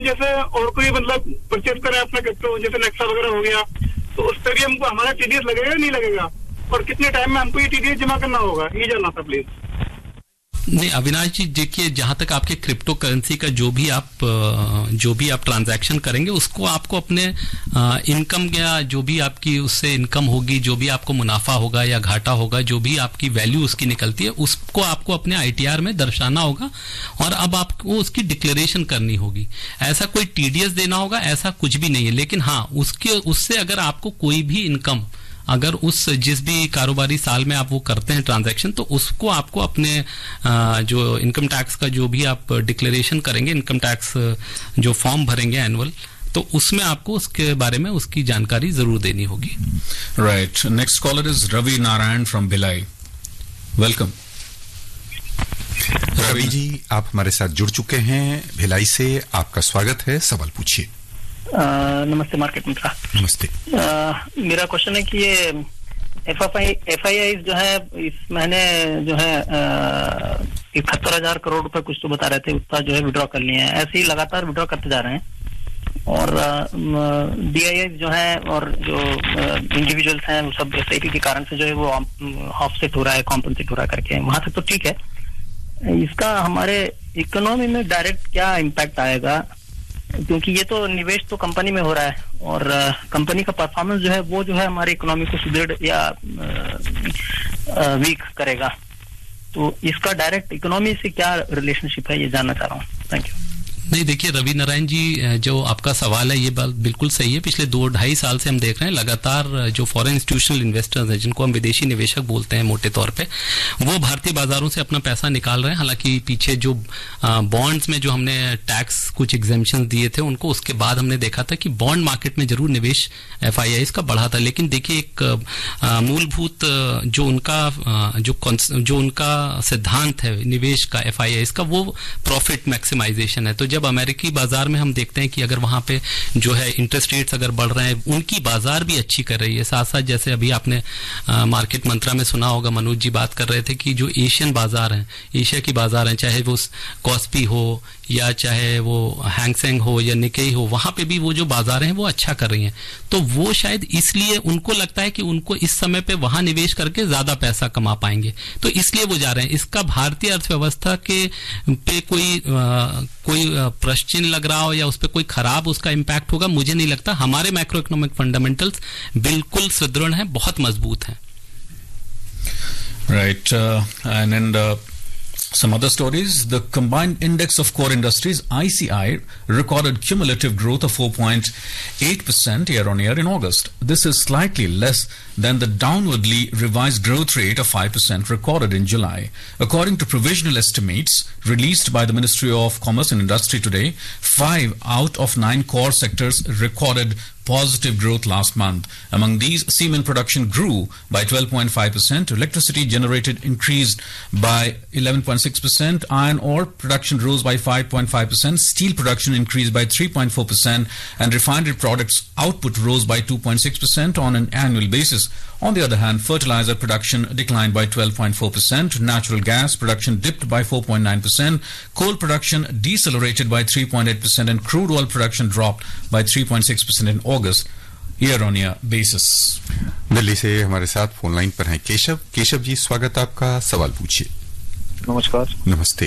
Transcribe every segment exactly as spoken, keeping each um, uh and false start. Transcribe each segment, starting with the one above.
जैसे और कोई मतलब परचेज करे अपना क्रिप्टो, जैसे नेक्सा वगैरह हो गया, तो उस पर भी हमको हमारा टीडीएस लगेगा या नहीं लगेगा, और कितने टाइम में हमको ये टीडीएस जमा करना होगा, ये जानना था प्लीज। नहीं अविनाश जी, देखिए जहां तक आपके क्रिप्टो करेंसी का जो भी आप जो भी आप ट्रांजैक्शन करेंगे उसको आपको अपने इनकम या जो भी आपकी उससे इनकम होगी, जो भी आपको मुनाफा होगा या घाटा होगा, जो भी आपकी वैल्यू उसकी निकलती है उसको आपको अपने आईटीआर में दर्शाना होगा और अब आपको उसकी डिक्लेरेशन करनी होगी। ऐसा कोई टीडीएस देना होगा ऐसा कुछ भी नहीं है, लेकिन हाँ उसके उससे अगर आपको कोई भी इनकम अगर उस जिस भी कारोबारी साल में आप वो करते हैं ट्रांजैक्शन, तो उसको आपको अपने जो इनकम टैक्स का जो भी आप डिक्लेरेशन करेंगे, इनकम टैक्स जो फॉर्म भरेंगे एनुअल, तो उसमें आपको उसके बारे में उसकी जानकारी जरूर देनी होगी। Right, next collar is Ravi Narayan from Bhilai. Welcome Ravi ji, आप हमारे साथ जुड़ चुके हैं भिलाई से, आपका स्वागत है, सवाल पूछिए। नमस्ते मार्केट मित्रा। नमस्ते। आ, मेरा क्वेश्चन है कि ये एफ आई आई जो है इस महीने जो है इकहत्तर हजार करोड़ रुपए कुछ तो बता रहे थे, उतना जो है विड्रॉ कर लिए हैं, ऐसे ही लगातार विड्रॉ करते जा रहे हैं। और डी आई आई जो है और जो इंडिविजुअल्स हैं वो सब एस आई पी के कारण से जो है वो ऑफसेट हो रहा है, कॉम्पनसेट हो रहा है करके, वहां तक तो ठीक है। इसका हमारे इकोनॉमी में डायरेक्ट क्या इम्पैक्ट आएगा, क्योंकि ये तो निवेश तो कंपनी में हो रहा है और कंपनी का परफॉर्मेंस जो है वो जो है हमारी इकोनॉमी को सुदृढ़ या वीक करेगा, तो इसका डायरेक्ट इकोनॉमी से क्या रिलेशनशिप है ये जानना चाह रहा हूँ। Thank you. नहीं देखिए रवि नारायण जी, जो आपका सवाल है ये बात बिल्कुल सही है। पिछले दो ढाई साल से हम देख रहे हैं लगातार जो फॉरेन इंस्टीट्यूशनल इन्वेस्टर्स हैं, जिनको हम विदेशी निवेशक बोलते हैं मोटे तौर पे, वो भारतीय बाजारों से अपना पैसा निकाल रहे हैं। हालांकि पीछे जो बॉन्ड्स में जो हमने टैक्स कुछ एग्जेम्पशन दिए थे उनको, उसके बाद हमने देखा था कि बॉन्ड मार्केट में जरूर निवेश एफ आई आई का बढ़ा था, लेकिन देखिए एक मूलभूत जो उनका जो जो उनका सिद्धांत है निवेश का एफ आई आई का, वो प्रॉफिट मैक्सिमाइजेशन है। तो जब अमेरिकी बाजार में हम देखते हैं कि अगर वहां पे जो है इंटरेस्ट रेट्स अगर बढ़ रहे हैं, उनकी बाजार भी अच्छी कर रही है, साथ साथ जैसे अभी आपने आ, मार्केट मंत्रा में सुना होगा, मनोज जी बात कर रहे थे कि जो एशियन बाजार हैं, एशिया की बाजार हैं, चाहे वो कॉस्पी हो या चाहे वो हैंगसेंग हो या निकेई हो, वहां पे भी वो जो बाजार हैं वो अच्छा कर रही हैं। तो वो शायद इसलिए उनको लगता है कि उनको इस समय पे वहां निवेश करके ज्यादा पैसा कमा पाएंगे, तो इसलिए वो जा रहे हैं। इसका भारतीय अर्थव्यवस्था के पे कोई आ, कोई प्रश्न चिन्ह लग रहा हो या उस पर कोई खराब उसका इम्पैक्ट होगा, मुझे नहीं लगता। हमारे मैक्रो इकोनॉमिक फंडामेंटल्स बिल्कुल सुदृढ़ हैं, बहुत मजबूत हैं। Right, and and some other stories. The combined index of core industries I C I recorded cumulative growth of four point eight percent year on year in August. This is slightly less than the downwardly revised growth rate of five percent recorded in July. According to provisional estimates released by the Ministry of Commerce and Industry today, five out of nine core sectors recorded positive growth last month. Among these, cement production grew by twelve point five percent, electricity generated increased by eleven point six percent, iron ore production rose by five point five percent, steel production increased by three point four percent, and refinery products output rose by two point six percent on an annual basis. On the other hand, fertilizer production declined by twelve point four percent, natural gas production dipped by four point nine percent, coal production decelerated by three point eight percent, and crude oil production dropped by three point six percent in August, year on year basis. Delhi से हमारे साथ phone line पर हैं केशव। केशव जी, स्वागत आपका, सवाल पूछिए। नमस्कार। नमस्ते।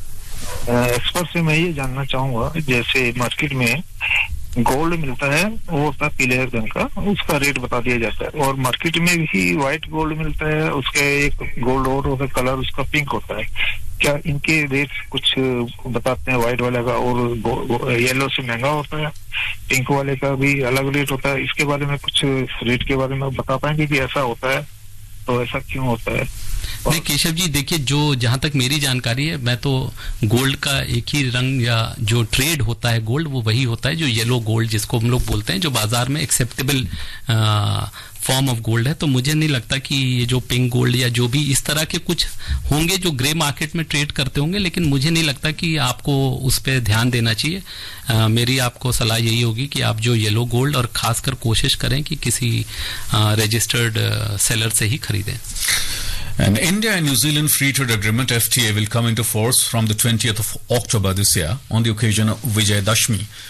एक्सपर्ट से मैं ये जानना चाहूंगा, जैसे मार्केट में गोल्ड मिलता है, वो होता है पीले रंग का, उसका रेट बता दिया जाता है, और मार्केट में भी व्हाइट गोल्ड मिलता है, उसका एक गोल्ड और होता है कलर, उसका पिंक होता है। क्या इनके रेट कुछ बताते हैं? व्हाइट वाले का और येलो से महंगा होता है, पिंक वाले का भी अलग रेट होता है। इसके बारे में कुछ रेट के बारे में बता पाएंगे कि ऐसा होता है, तो ऐसा क्यों होता है? नहीं केशव जी, देखिए जो जहां तक मेरी जानकारी है, मैं तो गोल्ड का एक ही रंग या जो ट्रेड होता है गोल्ड, वो वही होता है जो येलो गोल्ड जिसको हम लोग बोलते हैं, जो बाजार में एक्सेप्टेबल फॉर्म ऑफ गोल्ड है। तो मुझे नहीं लगता कि ये जो पिंक गोल्ड या जो भी इस तरह के कुछ होंगे जो ग्रे मार्केट में ट्रेड करते होंगे, लेकिन मुझे नहीं लगता कि आपको उस पर ध्यान देना चाहिए। आ, मेरी आपको सलाह यही होगी कि आप जो येलो गोल्ड, और खासकर कोशिश करें कि किसी रजिस्टर्ड सेलर से ही खरीदें। An India and New Zealand Free Trade Agreement F T A will come into force from the twentieth of October this year on the occasion of Vijay Dashmi.